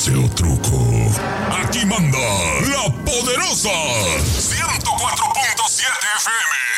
o truco. Aquí manda la poderosa 104.7 FM.